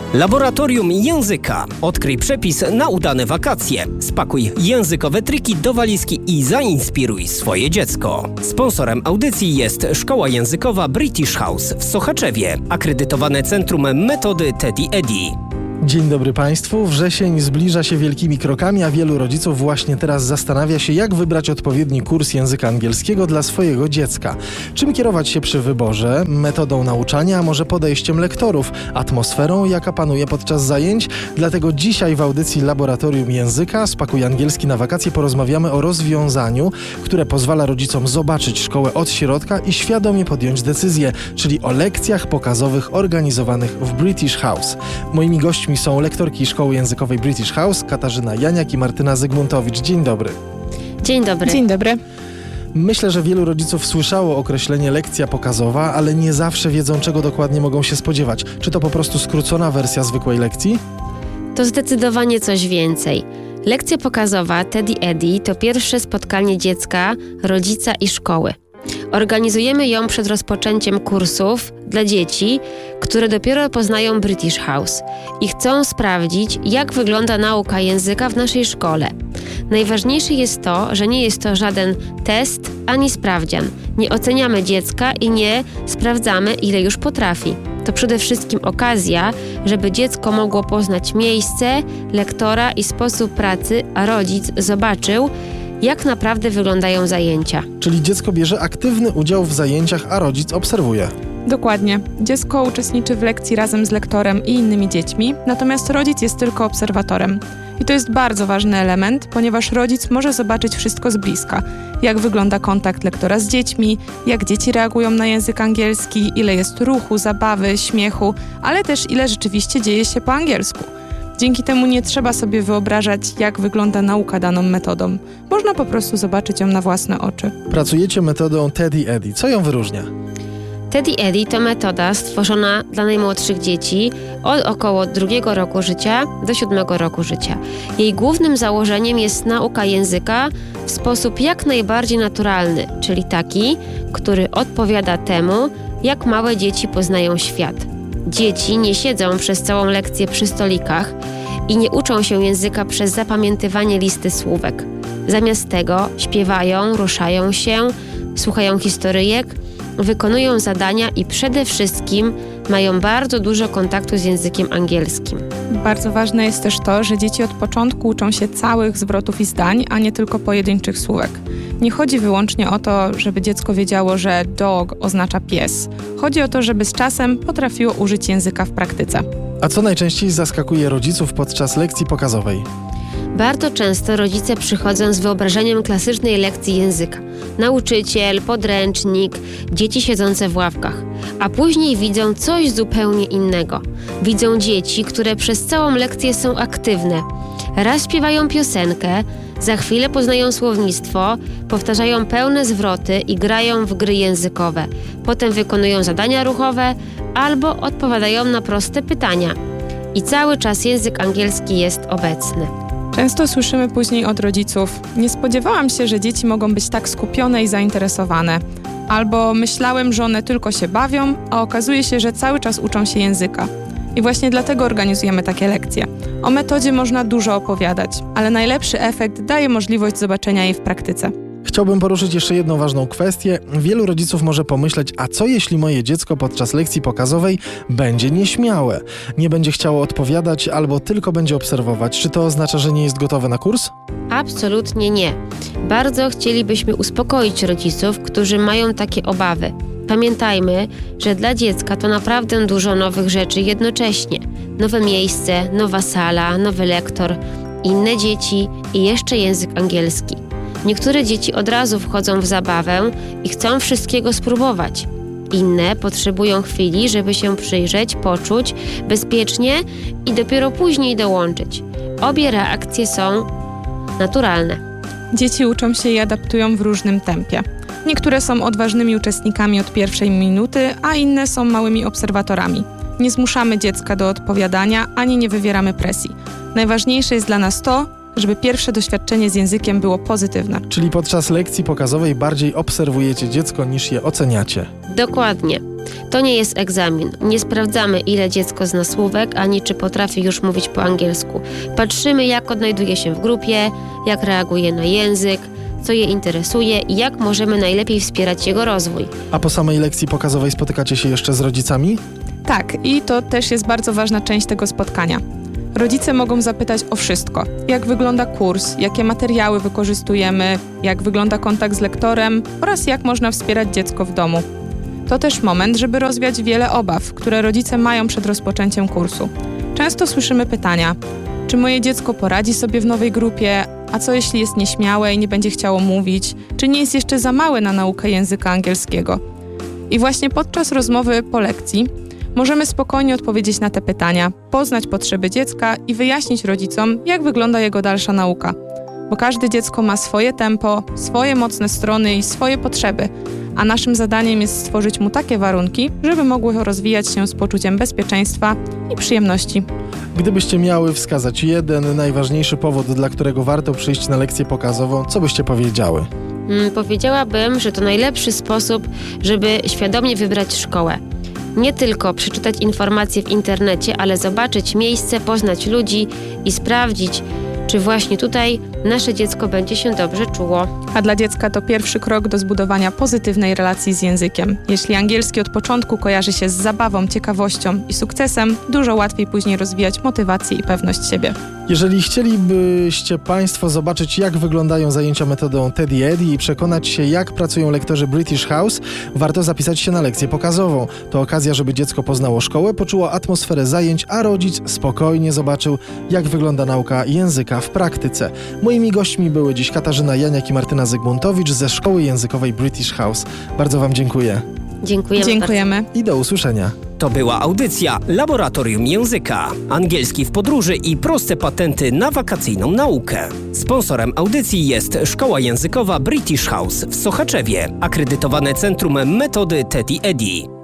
Laboratorium języka. Odkryj przepis na udane wakacje. Spakuj językowe triki do walizki i zainspiruj swoje dziecko. Sponsorem audycji jest Szkoła Językowa British House w Sochaczewie. Akredytowane Centrum Metody Teddy Eddy. Dzień dobry Państwu. Wrzesień zbliża się wielkimi krokami, a wielu rodziców właśnie teraz zastanawia się, jak wybrać odpowiedni kurs języka angielskiego dla swojego dziecka. Czym kierować się przy wyborze? Metodą nauczania, a może podejściem lektorów? Atmosferą, jaka panuje podczas zajęć? Dlatego dzisiaj w audycji Laboratorium Języka Spakuj angielski na wakacje porozmawiamy o rozwiązaniu, które pozwala rodzicom zobaczyć szkołę od środka i świadomie podjąć decyzję, czyli o lekcjach pokazowych organizowanych w British House. Moimi gośćmi są lektorki Szkoły Językowej British House, Katarzyna Janiak i Martyna Zygmuntowicz. Dzień dobry. Dzień dobry. Dzień dobry. Myślę, że wielu rodziców słyszało określenie lekcja pokazowa, ale nie zawsze wiedzą, czego dokładnie mogą się spodziewać. Czy to po prostu skrócona wersja zwykłej lekcji? To zdecydowanie coś więcej. Lekcja pokazowa Teddy Eddy to pierwsze spotkanie dziecka, rodzica i szkoły. Organizujemy ją przed rozpoczęciem kursów dla dzieci, które dopiero poznają British House i chcą sprawdzić, jak wygląda nauka języka w naszej szkole. Najważniejsze jest to, że nie jest to żaden test ani sprawdzian. Nie oceniamy dziecka i nie sprawdzamy, ile już potrafi. To przede wszystkim okazja, żeby dziecko mogło poznać miejsce, lektora i sposób pracy, a rodzic zobaczył, jak naprawdę wyglądają zajęcia. Czyli dziecko bierze aktywny udział w zajęciach, a rodzic obserwuje. Dokładnie. Dziecko uczestniczy w lekcji razem z lektorem i innymi dziećmi, natomiast rodzic jest tylko obserwatorem. I to jest bardzo ważny element, ponieważ rodzic może zobaczyć wszystko z bliska. Jak wygląda kontakt lektora z dziećmi, jak dzieci reagują na język angielski, ile jest ruchu, zabawy, śmiechu, ale też ile rzeczywiście dzieje się po angielsku. Dzięki temu nie trzeba sobie wyobrażać, jak wygląda nauka daną metodą. Można po prostu zobaczyć ją na własne oczy. Pracujecie metodą Teddy Eddy. Co ją wyróżnia? Teddy Eddy to metoda stworzona dla najmłodszych dzieci od około 2 roku życia do 7 roku życia. Jej głównym założeniem jest nauka języka w sposób jak najbardziej naturalny, czyli taki, który odpowiada temu, jak małe dzieci poznają świat. Dzieci nie siedzą przez całą lekcję przy stolikach i nie uczą się języka przez zapamiętywanie listy słówek. Zamiast tego śpiewają, ruszają się, słuchają historyjek, wykonują zadania i przede wszystkim mają bardzo dużo kontaktu z językiem angielskim. Bardzo ważne jest też to, że dzieci od początku uczą się całych zwrotów i zdań, a nie tylko pojedynczych słówek. Nie chodzi wyłącznie o to, żeby dziecko wiedziało, że dog oznacza pies. Chodzi o to, żeby z czasem potrafiło użyć języka w praktyce. A co najczęściej zaskakuje rodziców podczas lekcji pokazowej? Bardzo często rodzice przychodzą z wyobrażeniem klasycznej lekcji języka. Nauczyciel, podręcznik, dzieci siedzące w ławkach. A później widzą coś zupełnie innego. Widzą dzieci, które przez całą lekcję są aktywne. Raz śpiewają piosenkę, za chwilę poznają słownictwo, powtarzają pełne zwroty i grają w gry językowe. Potem wykonują zadania ruchowe albo odpowiadają na proste pytania. I cały czas język angielski jest obecny. Często słyszymy później od rodziców: nie spodziewałam się, że dzieci mogą być tak skupione i zainteresowane. Albo myślałem, że one tylko się bawią, a okazuje się, że cały czas uczą się języka. I właśnie dlatego organizujemy takie lekcje. O metodzie można dużo opowiadać, ale najlepszy efekt daje możliwość zobaczenia jej w praktyce. Chciałbym poruszyć jeszcze jedną ważną kwestię. Wielu rodziców może pomyśleć, a co jeśli moje dziecko podczas lekcji pokazowej będzie nieśmiałe? Nie będzie chciało odpowiadać albo tylko będzie obserwować. Czy to oznacza, że nie jest gotowe na kurs? Absolutnie nie. Bardzo chcielibyśmy uspokoić rodziców, którzy mają takie obawy. Pamiętajmy, że dla dziecka to naprawdę dużo nowych rzeczy jednocześnie. Nowe miejsce, nowa sala, nowy lektor, inne dzieci i jeszcze język angielski. Niektóre dzieci od razu wchodzą w zabawę i chcą wszystkiego spróbować. Inne potrzebują chwili, żeby się przyjrzeć, poczuć bezpiecznie i dopiero później dołączyć. Obie reakcje są naturalne. Dzieci uczą się i adaptują w różnym tempie. Niektóre są odważnymi uczestnikami od pierwszej minuty, a inne są małymi obserwatorami. Nie zmuszamy dziecka do odpowiadania, ani nie wywieramy presji. Najważniejsze jest dla nas to, żeby pierwsze doświadczenie z językiem było pozytywne. Czyli podczas lekcji pokazowej bardziej obserwujecie dziecko niż je oceniacie. Dokładnie. To nie jest egzamin. Nie sprawdzamy, ile dziecko zna słówek, ani czy potrafi już mówić po angielsku. Patrzymy, jak odnajduje się w grupie, jak reaguje na język, co je interesuje i jak możemy najlepiej wspierać jego rozwój. A po samej lekcji pokazowej spotykacie się jeszcze z rodzicami? Tak, i to też jest bardzo ważna część tego spotkania. Rodzice mogą zapytać o wszystko. Jak wygląda kurs, jakie materiały wykorzystujemy, jak wygląda kontakt z lektorem oraz jak można wspierać dziecko w domu. To też moment, żeby rozwiać wiele obaw, które rodzice mają przed rozpoczęciem kursu. Często słyszymy pytania: czy moje dziecko poradzi sobie w nowej grupie? A co jeśli jest nieśmiałe i nie będzie chciało mówić? Czy nie jest jeszcze za małe na naukę języka angielskiego? I właśnie podczas rozmowy po lekcji możemy spokojnie odpowiedzieć na te pytania, poznać potrzeby dziecka i wyjaśnić rodzicom, jak wygląda jego dalsza nauka. Bo każde dziecko ma swoje tempo, swoje mocne strony i swoje potrzeby, a naszym zadaniem jest stworzyć mu takie warunki, żeby mogło rozwijać się z poczuciem bezpieczeństwa i przyjemności. Gdybyście miały wskazać jeden najważniejszy powód, dla którego warto przyjść na lekcję pokazową, co byście powiedziały? Powiedziałabym, że to najlepszy sposób, żeby świadomie wybrać szkołę. Nie tylko przeczytać informacje w internecie, ale zobaczyć miejsce, poznać ludzi i sprawdzić, czy właśnie tutaj nasze dziecko będzie się dobrze czuło. A dla dziecka to pierwszy krok do zbudowania pozytywnej relacji z językiem. Jeśli angielski od początku kojarzy się z zabawą, ciekawością i sukcesem, dużo łatwiej później rozwijać motywację i pewność siebie. Jeżeli chcielibyście Państwo zobaczyć, jak wyglądają zajęcia metodą Teddy Eddy i przekonać się, jak pracują lektorzy British House, warto zapisać się na lekcję pokazową. To okazja, żeby dziecko poznało szkołę, poczuło atmosferę zajęć, a rodzic spokojnie zobaczył, jak wygląda nauka języka w praktyce. Moimi gośćmi były dziś Katarzyna Janiak i Martyna Zygmuntowicz ze Szkoły Językowej British House. Bardzo Wam dziękuję. Dziękujemy. I do usłyszenia. To była audycja Laboratorium Języka. Angielski w podróży i proste patenty na wakacyjną naukę. Sponsorem audycji jest Szkoła Językowa British House w Sochaczewie. Akredytowane Centrum Metody Teddy Eddy.